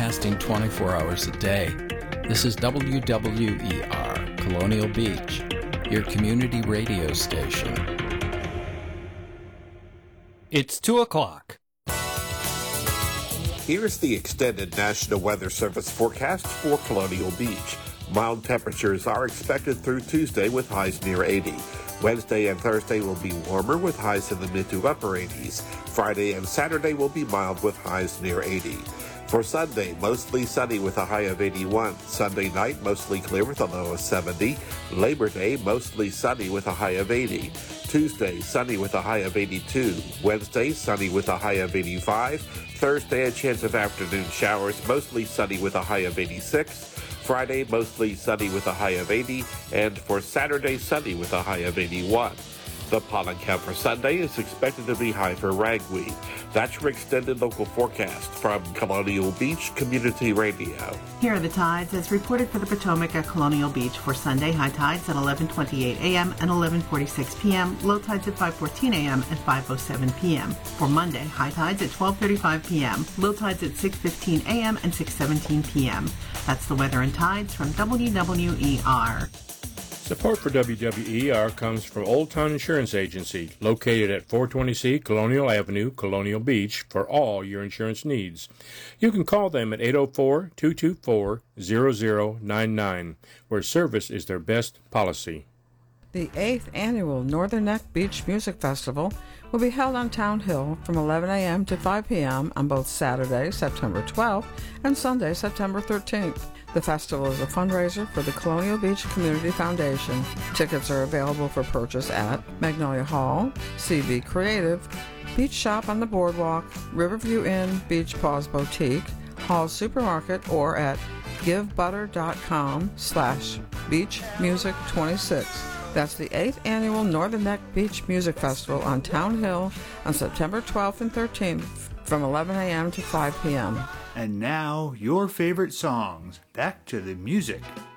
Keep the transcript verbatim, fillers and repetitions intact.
broadcasting twenty-four hours a day. This is W W E R, Colonial Beach, your community radio station. It's two o'clock. Here's the extended National Weather Service forecast for Colonial Beach. Mild temperatures are expected through Tuesday with highs near eighty. Wednesday and Thursday will be warmer with highs in the mid to upper eighties. Friday and Saturday will be mild with highs near eighty. For Sunday, mostly sunny with a high of eighty-one. Sunday night, mostly clear with a low of seventy. Labor Day, mostly sunny with a high of eighty. Tuesday, sunny with a high of eighty-two. Wednesday, sunny with a high of eighty-five. Thursday, a chance of afternoon showers, mostly sunny with a high of eighty-six. Friday, mostly sunny with a high of eighty. And for Saturday, sunny with a high of eighty-one. The pollen count for Sunday is expected to be high for ragweed. That's your extended local forecast from Colonial Beach Community Radio. Here are the tides as reported for the Potomac at Colonial Beach for Sunday. High tides at eleven twenty-eight a.m. and eleven forty-six p.m. Low tides at five fourteen a.m. and five oh seven p.m. For Monday, high tides at twelve thirty-five p.m. Low tides at six fifteen a.m. and six seventeen p.m. That's the weather and tides from W W E R. Support for W W E R comes from Old Town Insurance Agency, located at four twenty C Colonial Avenue, Colonial Beach, for all your insurance needs. You can call them at eight oh four, two two four, zero zero nine nine, where service is their best policy. The eighth Annual Northern Neck Beach Music Festival will be held on Town Hill from eleven a.m. to five p.m. on both Saturday, September twelfth, and Sunday, September thirteenth. The festival is a fundraiser for the Colonial Beach Community Foundation. Tickets are available for purchase at Magnolia Hall, C V Creative, Beach Shop on the Boardwalk, Riverview Inn, Beach Paws Boutique, Hall Supermarket, or at givebutter.com slash beachmusic26. That's the eighth Annual Northern Neck Beach Music Festival on Town Hill on September twelfth and thirteenth from eleven a.m. to five p.m. And now, your favorite songs. Back to the music.